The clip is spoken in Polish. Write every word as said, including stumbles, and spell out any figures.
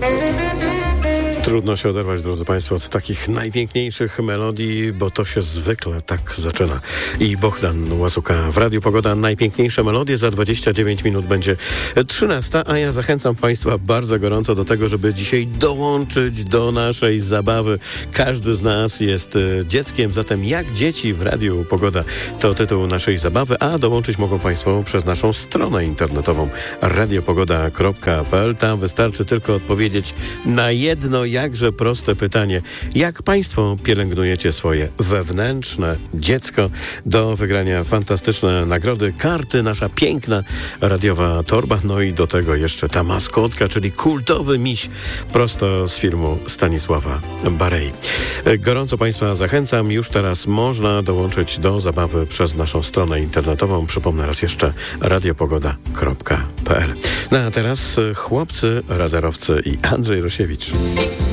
Trudno się oderwać, drodzy Państwo, od takich najpiękniejszych melodii, bo to się zwykle tak zaczyna. I Bohdan Łazuka w Radiu Pogoda. Najpiękniejsze melodie. Za dwadzieścia dziewięć minut będzie trzynasta, a ja zachęcam Państwa bardzo gorąco do tego, żeby dzisiaj dołączyć do naszej zabawy. Każdy z nas jest dzieckiem, zatem jak dzieci w Radiu Pogoda to tytuł naszej zabawy, a dołączyć mogą Państwo przez naszą stronę internetową radiopogoda kropka p l. Tam wystarczy tylko odpowiedzieć na jedno jakże proste pytanie. Jak Państwo pielęgnujecie swoje wewnętrzne dziecko? Do wygrania fantastyczne nagrody, karty, nasza piękna radiowa torba, no i do tego jeszcze ta maskotka, czyli kultowy miś prosto z filmu Stanisława Barei. Gorąco Państwa zachęcam. Już teraz można dołączyć do zabawy przez naszą stronę internetową. Przypomnę raz jeszcze radiopogoda kropka p l. No a teraz chłopcy, radarowcy i Andrzej Rosiewicz.